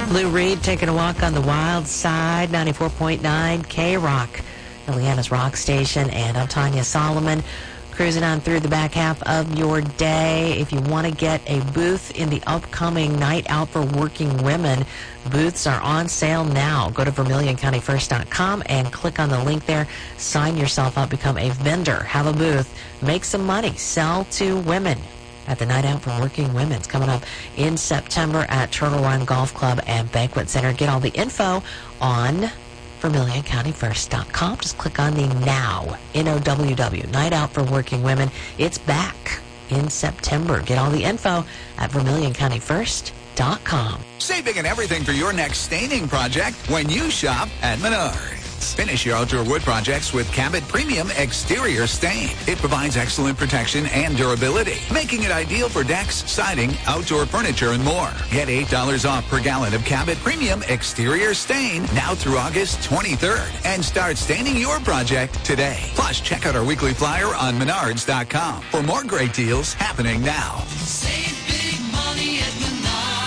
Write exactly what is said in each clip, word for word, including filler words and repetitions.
Lou Reed taking a walk on the wild side, ninety-four point nine K-Rock, Ileana's rock station, and I'm Tanya Solomon, cruising on through the back half of your day. If you want to get a booth in the upcoming Night Out for Working Women, booths are on sale now. Go to Vermilion County First dot com and click on the link there. Sign yourself up, become a vendor, have a booth, make some money, sell to women at the Night Out for Working Women. It's coming up in September at Turtle Run Golf Club and Banquet Center. Get all the info on Vermilion County First dot com. Just click on the Now, N O W W, Night Out for Working Women. It's back in September. Get all the info at Vermilion County First dot com. Saving and everything for your next staining project when you shop at Menards. Finish your outdoor wood projects with Cabot Premium Exterior Stain. It provides excellent protection and durability, making it ideal for decks, siding, outdoor furniture, and more. Get eight dollars off per gallon of Cabot Premium Exterior Stain now through August twenty-third. And start staining your project today. Plus, check out our weekly flyer on Menards dot com for more great deals happening now. Save big money at Menards.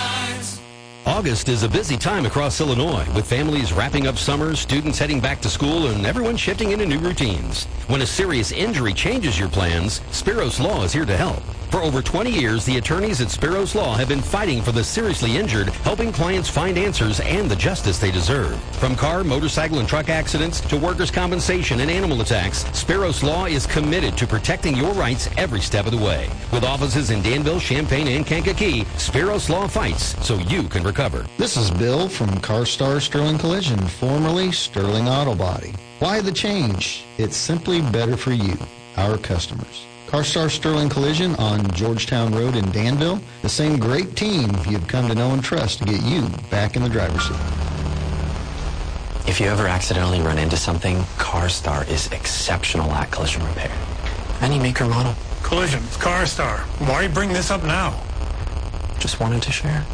August is a busy time across Illinois, with families wrapping up summer, students heading back to school, and everyone shifting into new routines. When a serious injury changes your plans, Spiros Law is here to help. For over twenty years, the attorneys at Spiros Law have been fighting for the seriously injured, helping clients find answers and the justice they deserve. From car, motorcycle, and truck accidents to workers' compensation and animal attacks, Spiros Law is committed to protecting your rights every step of the way. With offices in Danville, Champaign, and Kankakee, Spiros Law fights so you can recover. This is Bill from CarStar Sterling Collision, formerly Sterling Auto Body. Why the change? It's simply better for you, our customers. CarStar Sterling Collision on Georgetown Road in Danville, the same great team you've come to know and trust to get you back in the driver's seat. If you ever accidentally run into something, CarStar is exceptional at collision repair. Any make or model. Collision, CarStar. Why you bring this up now? Just wanted to share.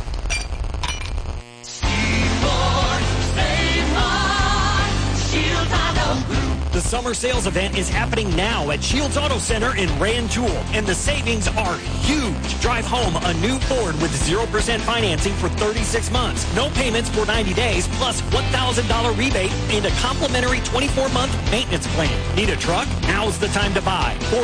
The summer sales event is happening now at Shields Auto Center in Rantoul, and the savings are huge. Drive home a new Ford with zero percent financing for thirty-six months, no payments for ninety days, plus one thousand dollars rebate and a complimentary twenty-four month maintenance plan. Need a truck? Now's the time to buy. Ford